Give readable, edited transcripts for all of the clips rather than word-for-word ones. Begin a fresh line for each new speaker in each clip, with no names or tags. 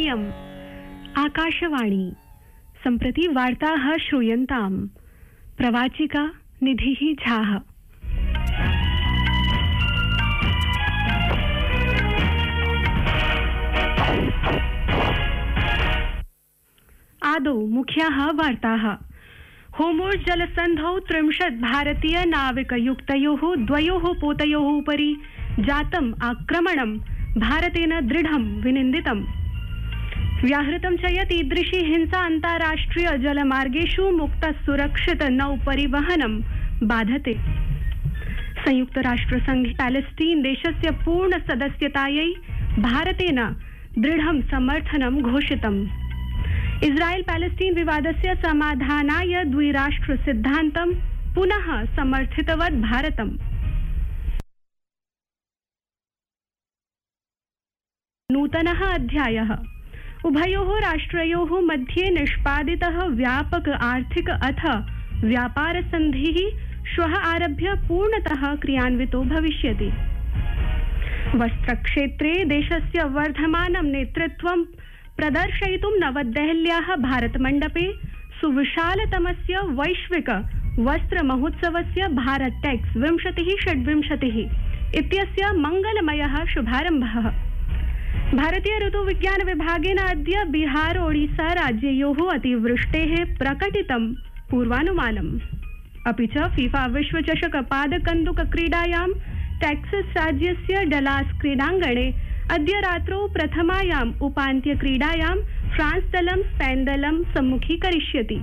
इयम् आकाशवाणी सम्प्रति वार्ताः श्रूयन्ताम् प्रवाचिका निधिः झाः। आदौ मुख्याः वार्ताः। होर्मुज़ जलसन्धौ 30 भारतीय नाविकयुक्तयोः द्वयोः पोतयोः उपरि जातम् आक्रमणं भारतेन दृढं विनिन्दितम्। व्याहृतं च यत् ईदृशी हिंसा अन्ताराष्ट्रिय जलमार्गेषु मुक्त सुरक्षित नौपरिवहनं बाधते। संयुक्तराष्ट्रसंघे पैलेस्टीन देशस्य पूर्ण सदस्यतायै भारतेन दृढं समर्थनं घोषितम्। इस्राएल पैलेस्टीन विवादस्य समाधानाय द्विराष्ट्र सिद्धान्तं पुनः समर्थितवत् भारतम्। नूतनः अध्यायः। उभयोः राष्ट्रयोः मध्ये निष्पादितः व्यापक आर्थिक अथ व्यापार सन्धिः श्वः आरभ्य पूर्णतः क्रियान्वितो भविष्यति। वस्त्रक्षेत्रे देशस्य वर्धमानं नेतृत्वं प्रदर्शयितुं नवदेहल्याः भारतमण्डपे सुविशालतमस्य वैश्विक वस्त्रमहोत्सवस्य भारतटेक्स 2026 इत्यस्य मंगलमयः शुभारम्भः। भारतीय ऋतुविज्ञान विभागेन अद्य बिहार ओडिशा राज्ययोः अतिवृष्टेः प्रकटितं पूर्वानुमानम्। अपि च फीफा विश्वचषक पादकन्दुक क्रीडायां टेक्सास् राज्यस्य डलास क्रीडाङ्गणे अद्य रात्रौ प्रथमायाम् उपान्त्य क्रीडायां फ्रांस दलं स्पेन दलं सम्मुखीकरिष्यति।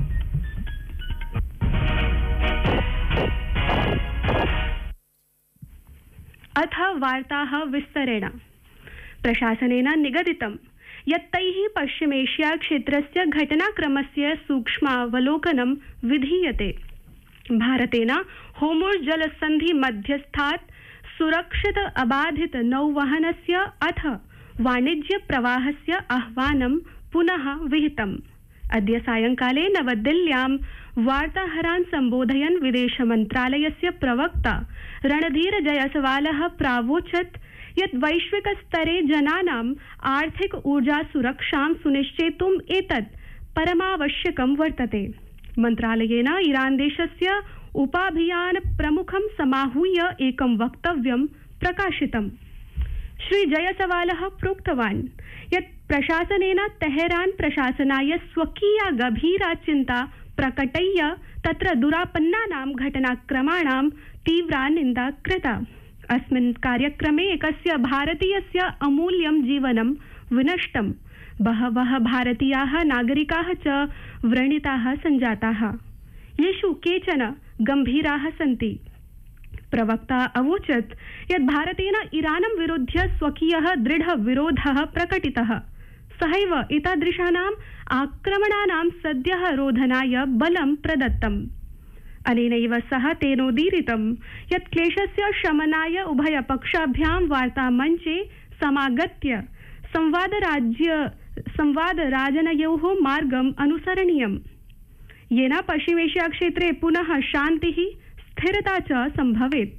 अथ वार्ताः विस्तरेण। प्रशासनेन निगदितं यत् तैः पश्चिमेशिया क्षेत्रस्य घटनाक्रमस्य सूक्ष्मावलोकनं विधीयते। भारतेन होर्मुज़ जलसन्धि मध्यस्थात् सुरक्षित अबाधित नौवहनस्य अथ वाणिज्य प्रवाहस्य आह्वानं पुनः विहितम्। अद्य सायंकाले नवदिल्ल्यां वार्ताहरान् सम्बोधयन् विदेश मन्त्रालयस्य प्रवक्ता रणधीर जयसवालः प्रावोचत् यत् वैश्विक स्तरे जनानाम् आर्थिक ऊर्जा सुरक्षां सुनिश्चेतुम् एतत् परमावश्यकं वर्तते। मन्त्रालयेन ईरान देशस्य उपाभियान प्रमुखं समाहूय एकं वक्तव्यं प्रकाशितम्। श्री जयसवालः प्रोक्तवान् यत् प्रशासनेन तेहरान प्रशासनाय स्वकीया गभीरा चिन्ता प्रकटय्य तत्र दुरापन्नानां घटनाक्रमाणां तीव्रा निन्दा कृता। अस्मिन् कार्यक्रमे एकस्य भारतीयस्य अमूल्यं जीवनं विनष्टम्। बहवः भारतीयाः नागरिकाः च व्रणिताः सञ्जाताः, येषु केचन गम्भीराः सन्ति। प्रवक्ता अवोचत् यत् भारतेन ईरानं विरुध्य स्वकीयः दृढ विरोधः प्रकटितः। सहैव एतादृशानाम् आक्रमणानां सद्यः रोधनाय बलं प्रदत्तम्। अनेनैव सह तेनोदीरितं यत् क्लेशस्य शमनाय उभयपक्षाभ्यां वार्तामञ्चे समागत्य संवादराजनयोः मार्गम् अनुसरणीयम्, येन पश्चिमेशिया क्षेत्रे पुनः शान्तिः स्थिरता च सम्भवेत्।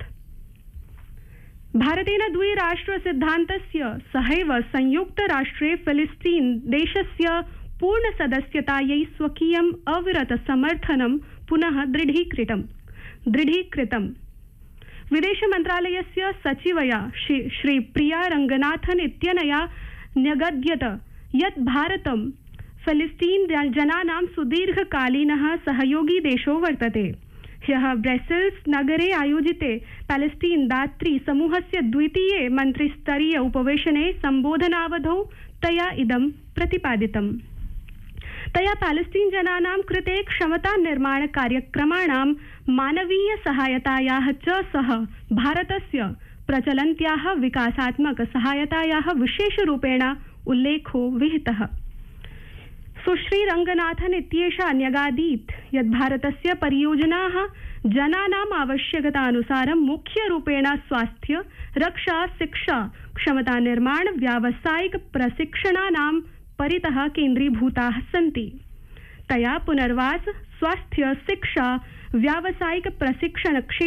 भारतेन द्विराष्ट्र सिद्धान्तस्य सहैव संयुक्तराष्ट्रे फिलिस्तीन देशस्य पूर्ण सदस्यतायै स्वकीयम् अविरत समर्थनं पुनः दृढीकृतम्। विदेश मन्त्रालयस्य सचिवया श्री प्रिया रंगनाथन इत्यनया न्यगद्यत यत् भारतं फिलिस्तीन जनानां सुदीर्घकालीनः सहयोगी देशो वर्तते। ह्यः ब्रसेल्स नगरे आयोजिते पैलेस्टीन दात्री समूहस्य द्वितीये मन्त्रिस्तरीय उपवेशने सम्बोधनावधौ तया इदं प्रतिपादितम्। तया पैलेस्टीन जनानां कृते क्षमता निर्माण कार्यक्रमाणां मानवीय सहायतायाः च सह भारतस्य प्रचलन्त्याः विकासात्मक सहायतायाः विशेषरूपेण उल्लेखो विहितः। सुश्री रंगनाथन इत्येषा न्यगादीत् यत् भारतस्य परियोजनाः जनानाम् आवश्यकतानुसारं मुख्यरूपेण स्वास्थ्य, रक्षा, शिक्षा, क्षमता निर्माण, व्यावसायिक प्रशिक्षणानां परितः केन्द्रीभूताः सन्ति। तया पुनर्वास, स्वास्थ्य, शिक्षा, व्यावसायिक प्रशिक्षण